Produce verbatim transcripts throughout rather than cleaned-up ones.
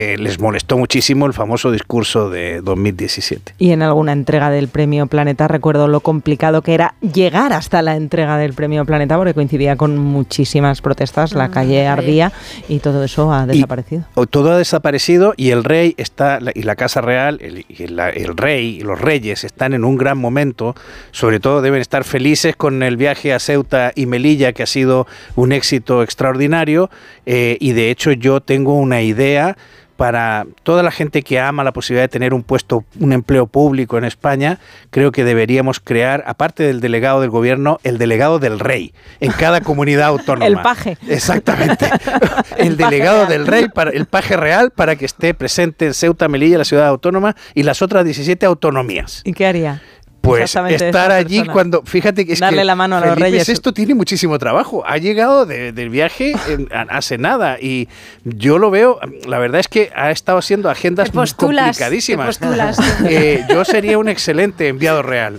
Eh, les molestó muchísimo el famoso discurso de dos mil diecisiete. Y en alguna entrega del Premio Planeta recuerdo lo complicado que era llegar hasta la entrega del Premio Planeta porque coincidía con muchísimas protestas, la calle ardía y todo eso ha desaparecido. Y, todo ha desaparecido y el rey está, y la Casa Real, el, y la, el rey y los reyes están en un gran momento, sobre todo deben estar felices con el viaje a Ceuta y Melilla, que ha sido un éxito extraordinario, eh, y de hecho yo tengo una idea para toda la gente que ama la posibilidad de tener un puesto, un empleo público en España. Creo que deberíamos crear, aparte del delegado del gobierno, el delegado del rey en cada comunidad autónoma. El paje. Exactamente. El delegado del rey, para, el paje real, para que esté presente en Ceuta, Melilla, la ciudad autónoma y las otras diecisiete autonomías. ¿Y qué haría? Pues estar allí persona. Cuando, fíjate que es darle que la mano a los Felipe reyes. Esto tiene muchísimo trabajo. Ha llegado de, del viaje en, hace nada y yo lo veo, la verdad es que ha estado haciendo agendas te postulas, complicadísimas. Te postulas. Eh, yo sería un excelente enviado real.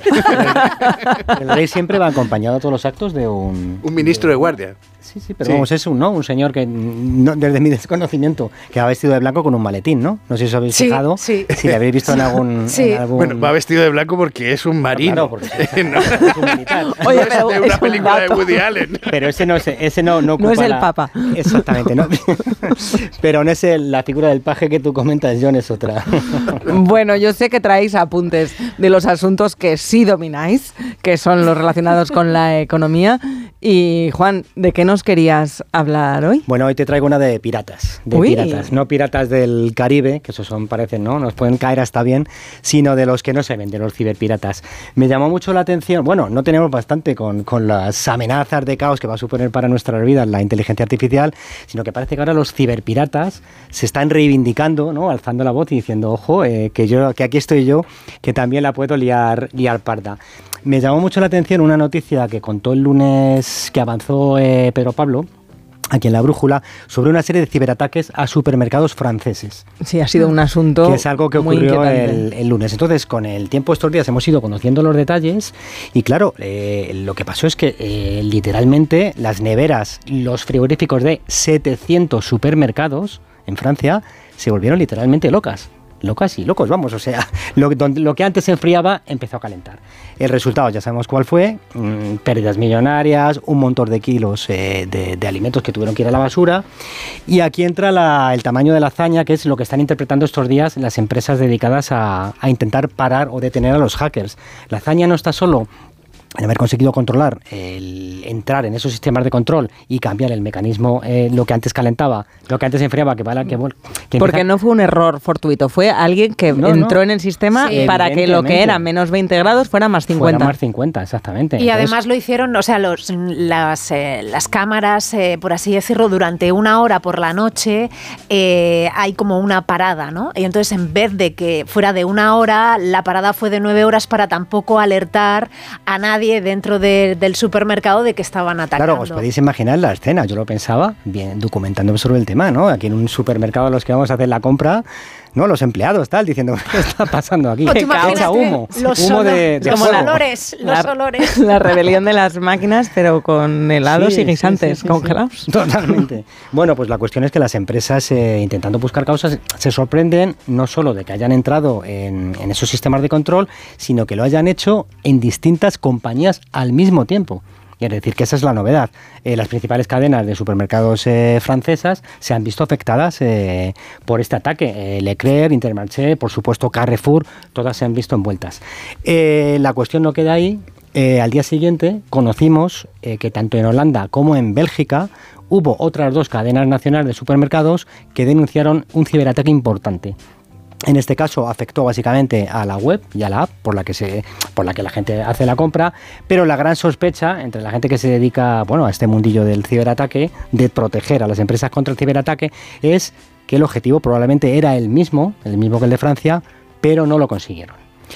El rey siempre va acompañado a todos los actos de un... Un ministro de, de guardia. Sí, sí, pero sí. Vamos, es un, ¿no? Un señor que, no, desde mi desconocimiento, que va vestido de blanco con un maletín, ¿no? No sé si os habéis sí, fijado, sí. si lo habéis visto en algún, sí. en algún... Bueno, va vestido de blanco porque es un marino. Claro, porque no, es un militar. Oye, pero es de una película de Woody Allen. Pero ese no, ese no, no ocupa no es el la... Papa. Exactamente, ¿no? Pero no es el, la figura del paje que tú comentas, John, es otra. Bueno, yo sé que traéis apuntes de los asuntos que sí domináis, que son los relacionados con la economía. Y, Juan, ¿de qué nos querías hablar hoy? Bueno, hoy te traigo una de piratas, de Uy. piratas, no piratas del Caribe, que esos son, parecen, ¿no? Nos pueden caer hasta bien, sino de los que no se ven, de los ciberpiratas. Me llamó mucho la atención, bueno, no tenemos bastante con, con las amenazas de caos que va a suponer para nuestras vidas la inteligencia artificial, sino que parece que ahora los ciberpiratas se están reivindicando, ¿no? Alzando la voz y diciendo, ojo, eh, que yo, que aquí estoy yo, que también la puedo liar, liar parda. Me llamó mucho la atención una noticia que contó el lunes que avanzó eh, Pedro Pablo, aquí en La Brújula, sobre una serie de ciberataques a supermercados franceses. Sí, ha sido un asunto que es algo que ocurrió el, el lunes. Entonces, con el tiempo estos días hemos ido conociendo los detalles y claro, eh, lo que pasó es que eh, literalmente las neveras, los frigoríficos de setecientos supermercados en Francia se volvieron literalmente locas. Locas y locos, vamos, o sea, lo, lo que antes se enfriaba empezó a calentar. El resultado ya sabemos cuál fue, mmm, pérdidas millonarias, un montón de kilos eh, de, de alimentos que tuvieron que ir a la basura. Y aquí entra la, el tamaño de la hazaña, que es lo que están interpretando estos días las empresas dedicadas a, a intentar parar o detener a los hackers. La hazaña no está solo en haber conseguido controlar, el entrar en esos sistemas de control y cambiar el mecanismo, eh, lo que antes calentaba, lo que antes enfriaba, que vale, que, que porque empieza... no fue un error fortuito, fue alguien que no, entró no. en el sistema sí. para que lo que era menos veinte grados fuera más cincuenta. Fuera más cincuenta, exactamente. Y Entonces, además lo hicieron, o sea, los, las, eh, las cámaras, eh, por así decirlo, durante una hora por la noche eh, hay como una parada, ¿no? Y entonces en vez de que fuera de una hora, la parada fue de nueve horas para tampoco alertar a nadie dentro de, del supermercado de que estaban atacando. Claro, os podéis imaginar la escena, yo lo pensaba, bien, documentándome sobre el tema, ¿no? Aquí en un supermercado a los que vamos a hacer la compra, ¿no? Los empleados, tal, diciendo, ¿qué está pasando aquí? ¿Qué echa humo? Los humo olor, de, de los fuego. olores, los la, olores. La rebelión de las máquinas, pero con helados sí, y guisantes sí, sí, congelados. Sí, totalmente. Bueno, pues la cuestión es que las empresas, eh, intentando buscar causas, se sorprenden no solo de que hayan entrado en, en esos sistemas de control, sino que lo hayan hecho en distintas compañías al mismo tiempo. Es decir, que esa es la novedad. Eh, las principales cadenas de supermercados eh, francesas se han visto afectadas eh, por este ataque. Eh, Leclerc, Intermarché, por supuesto Carrefour, todas se han visto envueltas. Eh, la cuestión no queda ahí. Eh, al día siguiente conocimos eh, que tanto en Holanda como en Bélgica hubo otras dos cadenas nacionales de supermercados que denunciaron un ciberataque importante. En este caso afectó básicamente a la web y a la app por la que se, por la que la gente hace la compra, pero la gran sospecha entre la gente que se dedica, bueno, a este mundillo del ciberataque, de proteger a las empresas contra el ciberataque, es que el objetivo probablemente era el mismo, el mismo que el de Francia, pero no lo consiguieron.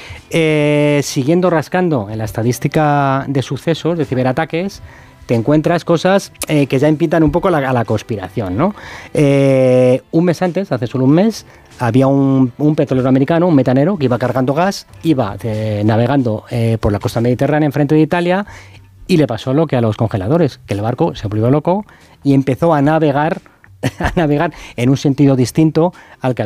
Eh, siguiendo rascando en la estadística de sucesos de ciberataques, te encuentras cosas eh, que ya impitan un poco la, a la conspiración, ¿no? Eh, un mes antes, hace solo un mes, había un, un petrolero americano, un metanero, que iba cargando gas, iba eh, navegando eh, por la costa mediterránea enfrente de Italia y le pasó lo que a los congeladores, que el barco se volvió loco y empezó a navegar a navegar en un sentido distinto al que